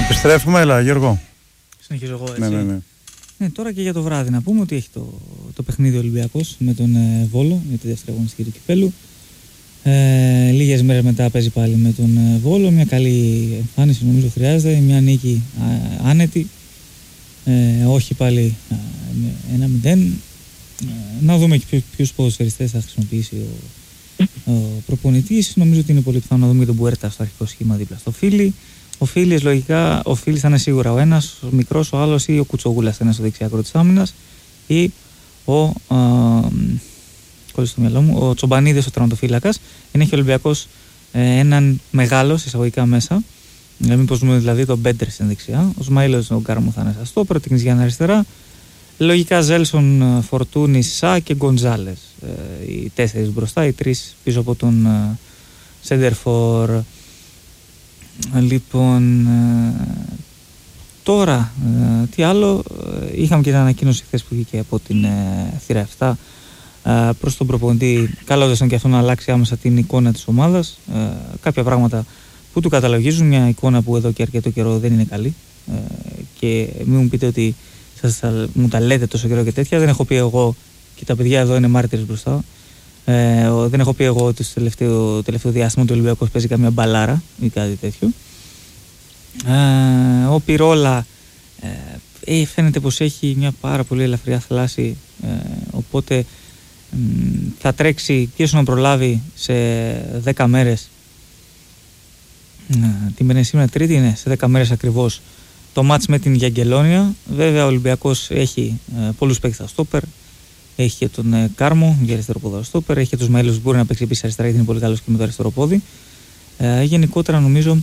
Επιστρέφουμε, έλα Γιώργο. Συνεχίζω εγώ έτσι. Ναι. Τώρα και για το βράδυ να πούμε ότι έχει το παιχνίδι Ολυμπιακός με τον Βόλο για τη δεύτερη αγωνιστική του κυπέλου. Λίγες μέρες μετά παίζει πάλι με τον Βόλο. Μια καλή εμφάνιση νομίζω χρειάζεται. Μια νίκη άνετη. Όχι πάλι 1-0. Να δούμε και ποιους ποδοσφαιριστές θα χρησιμοποιήσει ο προπονητής. Νομίζω ότι είναι πολύ πιθανό να δούμε και τον Μπουέρτα στο αρχικό σχήμα δίπλα στο Φίλι. Ο Φίλης λογικά, ο Φίλης θα είναι σίγουρα ο ένας, ο μικρός, ο άλλος, ή ο Κουτσογούλας θα είναι στο δεξιάκρο της άμυνας, ή ο Τσομπανίδης ο τερματοφύλακας. Έχει ο Ολυμπιακός έναν μεγάλο εισαγωγικά μέσα. Μήπως δούμε δηλαδή τον Μπέντερ στην δεξιά. Ο Σμαήλος ο Γκάρμου θα είναι στα στόπερ, την Κινζιάννα αριστερά. Λογικά Ζέλσον, Φορτούνης, Σα και Γκοντζάλες. Οι 4 μπροστά, οι 3 πίσω από τον Σέντερφορ. Λοιπόν, τώρα τι άλλο, είχαμε και την ανακοίνωση χθες που βγήκε από την θύρα 7 προς τον προπονητή, καλώντας τον και αυτό να αλλάξει άμεσα την εικόνα της ομάδας, κάποια πράγματα που του καταλογίζουν, μια εικόνα που εδώ και αρκετό καιρό δεν είναι καλή, και μην μου πείτε ότι μου τα λέτε τόσο καιρό και τέτοια, δεν έχω πει εγώ, και τα παιδιά εδώ είναι μάρτυρες μπροστά, δεν έχω πει εγώ ότι στο τελευταίο διάστημα του Ολυμπιακός παίζει καμία μπαλάρα ή κάτι τέτοιο. Ο Πυρόλα φαίνεται πως έχει μια πάρα πολύ ελαφριά θλάση, οπότε θα τρέξει και να προλάβει σε 10 μέρες, την είναι σήμερα Τρίτη, είναι σε 10 μέρες ακριβώς, το μάτς με την Γιαγκελόνια. Βέβαια ο Ολυμπιακός έχει πολλούς παίκτες στα στόπερ. Έχει και τον Κάρμο για αριστερό πόδι στόπερ. Έχει και τους Μαΐλους που μπορεί να παίξει επίσης αριστερά, γιατί είναι πολύ καλός και με το αριστερό πόδι. Γενικότερα νομίζω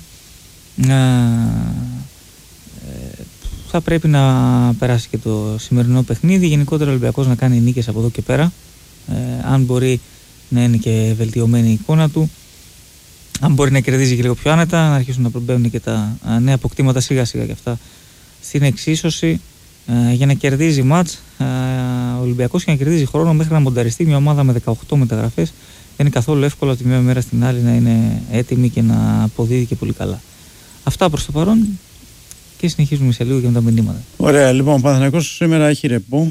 θα πρέπει να περάσει και το σημερινό παιχνίδι. Γενικότερα ο Ολυμπιακός να κάνει νίκες από εδώ και πέρα. Αν μπορεί να είναι και βελτιωμένη η εικόνα του. Αν μπορεί να κερδίζει και λίγο πιο άνετα, να αρχίσουν να προμπαίνουν και τα νέα αποκτήματα σιγά σιγά και αυτά στην εξίσωση. Για να κερδίζει μάτς ο Ολυμπιακός και να κερδίζει χρόνο μέχρι να μονταριστεί μια ομάδα με 18 μεταγραφές. Δεν είναι καθόλου εύκολο από τη μια μέρα στην άλλη να είναι έτοιμη και να αποδίδει και πολύ καλά. Αυτά προς το παρόν και συνεχίζουμε σε λίγο και με τα μηνύματα. Ωραία, λοιπόν, ο Παναθηναϊκός σήμερα έχει ρεπό.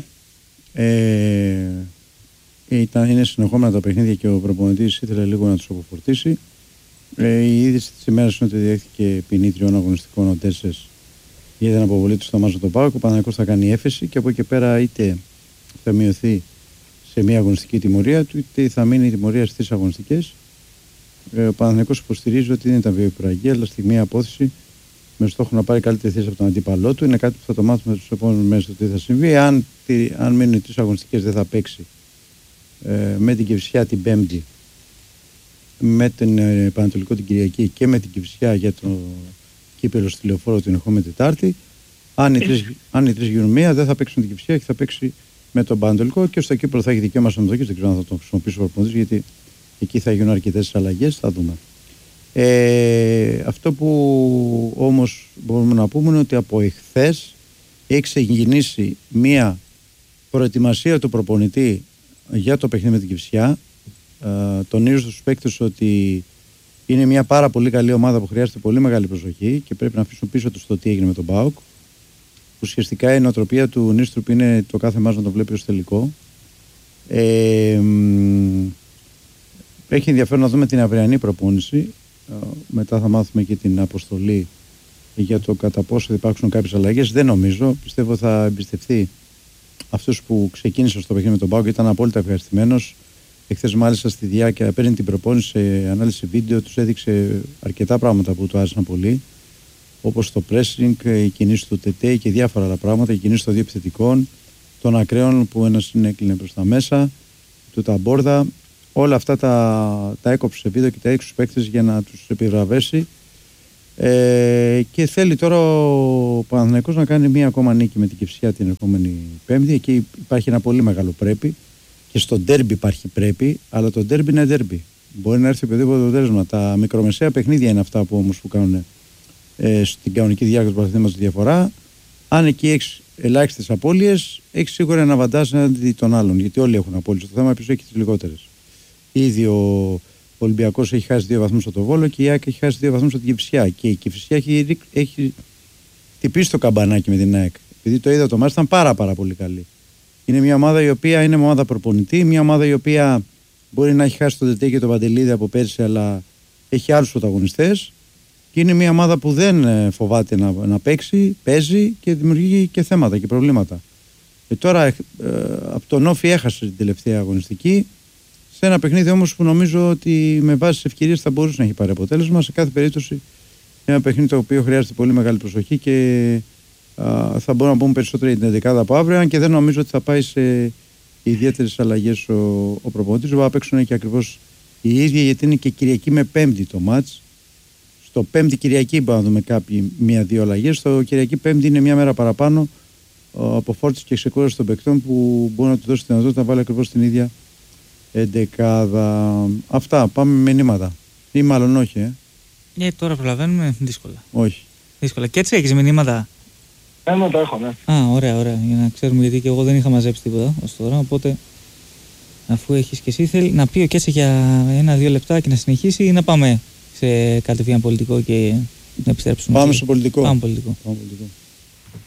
Είναι συνεχόμενα τα παιχνίδια και ο προπονητής ήθελε λίγο να τους αποφορτήσει. Η είδηση της ημέρας είναι ότι διέχθηκε ποινή 3 αγωνιστικών ο Ντέσσες για την αποβολή του στο Μάζο τον ΠΑΟΚ. Ο Παναθηναϊκός θα κάνει έφεση και από εκεί πέρα είτε θα μειωθεί σε μια αγωνιστική τιμωρία του, είτε θα μείνει η τιμωρία στις αγωνιστικές. Ο Παναθηναϊκός υποστηρίζει ότι δεν ήταν βιοπραγία, αλλά στη μία απόθεση με στόχο να πάρει καλύτερη θέση από τον αντίπαλό του. Είναι κάτι που θα το μάθουμε στους επόμενους μέρες το τι θα συμβεί. Αν μείνουν οι 3 αγωνιστικές, δεν θα παίξει με την Κηφισιά την Πέμπτη, με τον Πανατολικό την Κυριακή και με την Κηφισιά για το κύπελλο στη Λεωφόρο την ερχόμενη Τετάρτη. Αν οι 3 γίνουν μία, δεν θα παίξουν την Κηφισιά και θα παίξει με τον Πανατολικό, και στο κύπελλο θα έχει δικαίωμα συμμετοχής. Δεν ξέρω αν θα τον χρησιμοποιήσει ο προπονητής, γιατί εκεί θα γίνουν αρκετές αλλαγές. Θα δούμε. Αυτό που όμως μπορούμε να πούμε είναι ότι από εχθές έχει ξεκινήσει μία προετοιμασία του προπονητή για το παιχνίδι με την Κηφισιά. Τονίζω στους παίκτες ότι είναι μια πάρα πολύ καλή ομάδα που χρειάζεται πολύ μεγάλη προσοχή και πρέπει να αφήσουν πίσω τους το τι έγινε με τον ΠΑΟΚ. Ουσιαστικά η νοοτροπία του Νίστρουπ είναι το κάθε μάτς να το βλέπει ως τελικό. Έχει ενδιαφέρον να δούμε την αυριανή προπόνηση. Μετά θα μάθουμε και την αποστολή για το κατά πόσο θα υπάρξουν κάποιες αλλαγές. Δεν νομίζω. Πιστεύω θα εμπιστευτεί αυτούς που ξεκίνησαν στο παιχνίδι με τον ΠΑΟΚ. Ήταν απόλυτα ευχαριστημένος. Εχθές μάλιστα στη διάρκεια παίρνει την προπόνηση σε ανάλυση βίντεο, τους έδειξε αρκετά πράγματα που του άρεσαν πολύ, όπως το pressing, η κινήση του ΤΕΤΕ και διάφορα άλλα πράγματα, η κινήση των δύο επιθετικών, των ακραίων που ένας έκλεινε προς τα μέσα, του Ταμπόρδα. Όλα αυτά τα έκοψε σε βίντεο και τα έδειξε στους παίκτες για να τους επιβραβεύσει. Και θέλει τώρα ο Παναθηναϊκός να κάνει μία ακόμα νίκη με την Κηφισιά την ερχόμενη Πέμπτη. Εκεί υπάρχει ένα πολύ μεγάλο πρέπει. Και στο ντέρμπι υπάρχει πρέπει, αλλά το ντέρμπι είναι ντέρμπι. Μπορεί να έρθει οποιοδήποτε αποτέλεσμα. Τα μικρομεσαία παιχνίδια είναι αυτά που όμως που κάνουν στην κανονική διάρκεια του πρωταθλήματος τη διαφορά. Αν εκεί έχει ελάχιστες απώλειες, έχει σίγουρα ένα βαντάζ έναντι των άλλων. Γιατί όλοι έχουν απώλειες. Το θέμα επίσης έχει τις λιγότερες. Ήδη ο Ολυμπιακός έχει χάσει 2 βαθμούς από το Βόλο και η ΑΕΚ έχει χάσει 2 βαθμούς από την Κηφισιά. Και η Κηφισιά έχει χτυπήσει το καμπανάκι με την ΑΕΚ. Επειδή το είδα το μάτς, ήταν πάρα πολύ καλή. Είναι μια ομάδα η οποία είναι ομάδα προπονητή, μια ομάδα η οποία μπορεί να έχει χάσει τον Τετέ και τον Παντελίδη από πέρσι, αλλά έχει άλλους πρωταγωνιστές. Και είναι μια ομάδα που δεν φοβάται να παίξει, παίζει και δημιουργεί και θέματα και προβλήματα. Και τώρα από τον Όφι έχασε την τελευταία αγωνιστική, σε ένα παιχνίδι όμως που νομίζω ότι με βάση τις ευκαιρίες θα μπορούσε να έχει πάρει αποτέλεσμα. Σε κάθε περίπτωση ένα παιχνίδι το οποίο χρειάζεται πολύ μεγάλη προσοχή και θα μπορούμε να πούμε περισσότερο για την εντεκάδα από αύριο, αν και δεν νομίζω ότι θα πάει σε ιδιαίτερες αλλαγές ο προπονητής. Θα παίξουν και ακριβώς οι ίδιοι, γιατί είναι και Κυριακή με Πέμπτη το μάτς. Στο Πέμπτη Κυριακή μπορούμε να δούμε μία-δύο αλλαγές. Στο Κυριακή Πέμπτη είναι μία μέρα παραπάνω από φόρτιση και ξεκούραση των παικτών που μπορεί να του δώσει τη δυνατότητα να βάλει ακριβώς την ίδια εντεκάδα. Αυτά. Πάμε με μηνύματα. Ή μάλλον όχι. Τώρα προλαβαίνουμε δύσκολα. Όχι. Δύσκολα. Και έτσι έχεις μηνύματα. Το έχω, ναι. Ωραία. Για να ξέρουμε, γιατί και εγώ δεν είχα μαζέψει τίποτα ως τώρα. Οπότε, αφού έχεις και εσύ, θέλει να πει ο Κέτσε για 1-2 λεπτά και να συνεχίσει, ή να πάμε σε κατευθείαν πολιτικό και να επιστρέψουμε. Πάμε στο πολιτικό. Πάμε πολιτικό.